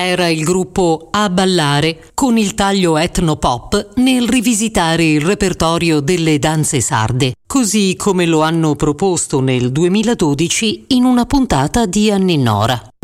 Era il gruppo A Ballare, con il taglio etno-pop nel rivisitare il repertorio delle danze sarde, così come lo hanno proposto nel 2012 in una puntata di Anninora.